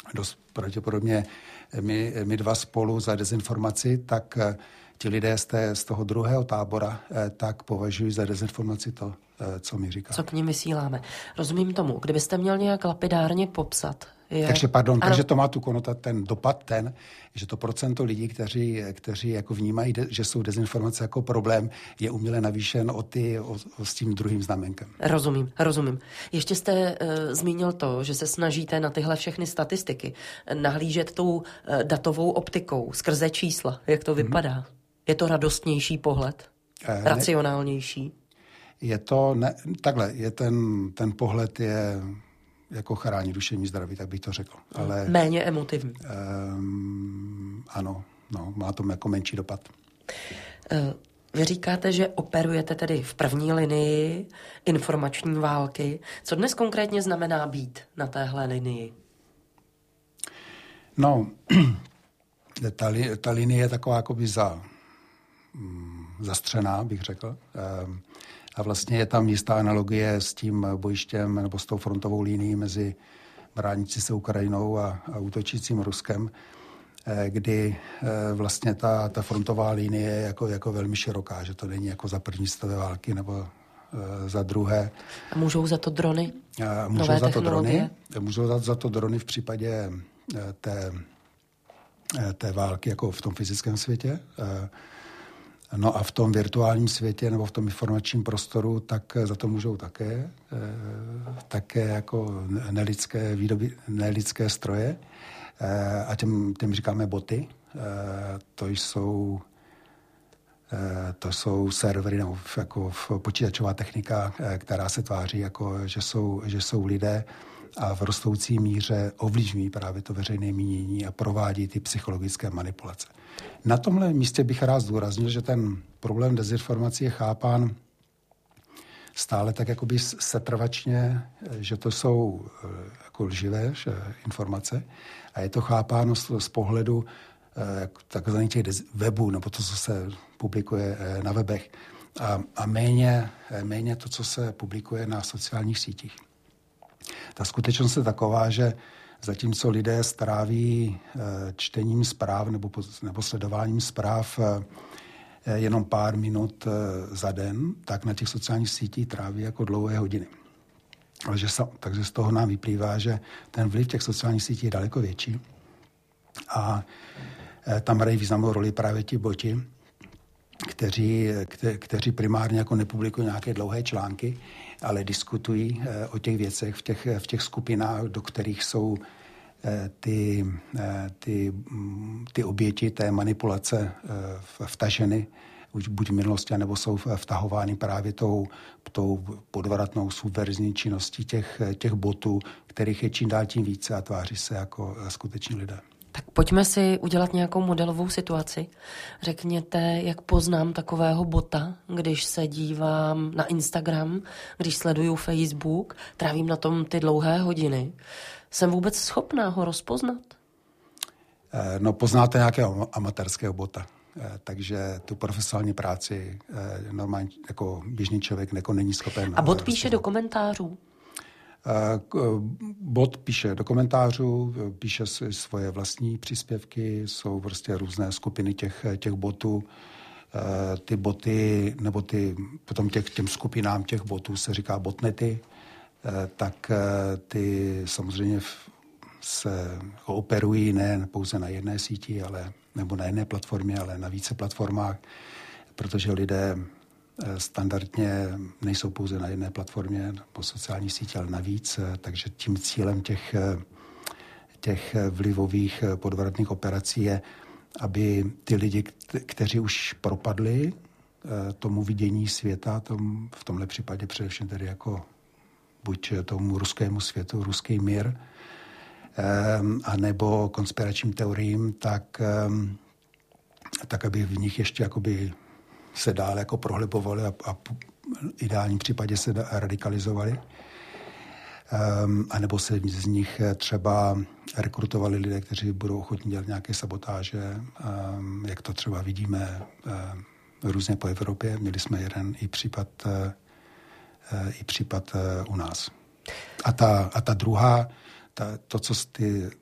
dost pravděpodobně my dva spolu za dezinformaci, tak ti lidé z toho druhého tábora tak považují za dezinformaci to, co mi říká. Co k ním vysíláme. Rozumím tomu. Kdybyste měl nějak lapidárně popsat. Takže to má tu konotaci, ten dopad že to procento lidí, kteří jako vnímají, že jsou dezinformace jako problém, je uměle navýšen s tím druhým znamenkem. Rozumím. Ještě jste zmínil to, že se snažíte na tyhle všechny statistiky nahlížet tou datovou optikou skrze čísla. Jak to vypadá? Je to radostnější pohled? Racionálnější? Je to, takhle, ten pohled je jako chrání duševní zdraví, tak bych to řekl. Ale, méně emotivní. Ano, má to jako menší dopad. Vy říkáte, že operujete tedy v první linii informační války. Co dnes konkrétně znamená být na téhle linii? No, ta linie je taková jakoby zastřená, bych řekl. A vlastně je tam jistá analogie s tím bojištěm nebo s tou frontovou linií mezi bránící se Ukrajinou a útočícím Ruskem, kdy vlastně ta frontová linie je jako velmi široká, že to není jako za první světové války nebo za druhé. A můžou za to drony? Můžou za to drony v případě té války jako v tom fyzickém světě. No a v tom virtuálním světě nebo v tom informačním prostoru, tak za to můžou také jako nelidské stroje. A těm říkáme boty. To jsou servery nebo jako počítačová technika, která se tváří jako, že jsou lidé a v rostoucí míře ovlivňují právě to veřejné mínění a provádí ty psychologické manipulace. Na tomhle místě bych rád zdůraznil, že ten problém dezinformací je chápán stále tak jakoby setrvačně, že to jsou jako lživé informace a je to chápáno z pohledu takzvaných těch webů, nebo to, co se publikuje na webech a méně to, co se publikuje na sociálních sítích. Ta skutečnost je taková, že zatímco lidé stráví čtením zpráv nebo sledováním zpráv jenom pár minut za den, tak na těch sociálních sítích tráví jako dlouhé hodiny. Takže z toho nám vyplývá, že ten vliv těch sociálních sítí je daleko větší a tam hrají významnou roli právě ti boti, kteří primárně jako nepublikují nějaké dlouhé články, ale diskutují o těch věcech v těch skupinách, do kterých jsou ty oběti té manipulace vtaženy, buď v minulosti, nebo jsou vtahovány právě tou podvratnou subverzní činností těch botů, kterých je čím dál tím více a tváří se jako skuteční lidé. Tak pojďme si udělat nějakou modelovou situaci. Řekněte, jak poznám takového bota, když se dívám na Instagram, když sleduju Facebook, trávím na tom ty dlouhé hodiny. Jsem vůbec schopná ho rozpoznat? No, poznáte nějakého amatérského bota. Takže tu profesionální práci normálně jako běžný člověk není schopen. A bot píše do komentářů? Bot píše do komentářů, píše svoje vlastní příspěvky, jsou prostě různé skupiny těch botů. Ty boty, nebo potom těm skupinám těch botů se říká botnety, tak ty samozřejmě se operují ne pouze na jedné síti, nebo na jedné platformě, ale na více platformách, protože lidé standardně nejsou pouze na jedné platformě po sociální síti, ale navíc, takže tím cílem těch vlivových podvratných operací je, aby ty lidi, kteří už propadli tomu vidění světa, v tomhle případě především tedy jako buď tomu ruskému světu, ruský mír, anebo konspiračním teoriím, tak aby v nich ještě jakoby se dále jako prohlibovali a v ideálním případě se radikalizovali. A nebo se z nich třeba rekrutovali lidé, kteří budou ochotní dělat nějaké sabotáže, jak to třeba vidíme různě po Evropě. Měli jsme jeden i případ u nás. A ta druhá, to, co ty